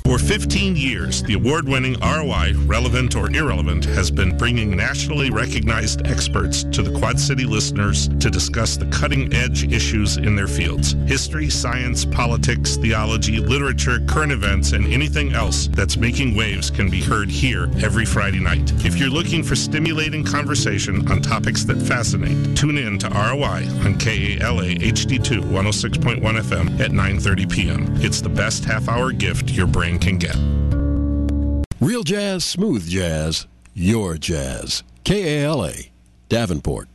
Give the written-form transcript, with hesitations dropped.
For 15 years, the award-winning ROI, Relevant or Irrelevant, has been bringing nationally recognized experts to the Quad City listeners to discuss the cutting-edge issues in their fields. History, science, politics, theology, literature, current events, and anything else that's making waves can be heard here every Friday night. If you're looking for stimulating conversation on topics that fascinate, tune in to ROI on KALA HD2 106.1 FM at 9:30 p.m. It's the best half-hour gift your brain can get. Real jazz, smooth jazz, your jazz. KALA, Davenport.